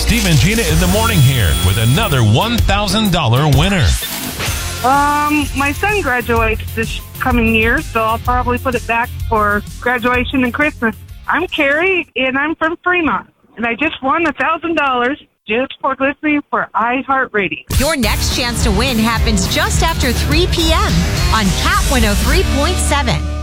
Steve and Gina in the morning here with another $1,000 winner. My son graduates this coming year, so I'll probably put it back for graduation and Christmas. I'm Carrie, and I'm from Fremont, and I just won $1,000 just for listening for iHeartRadio. Your next chance to win happens just after 3 p.m. on Cat 103.7.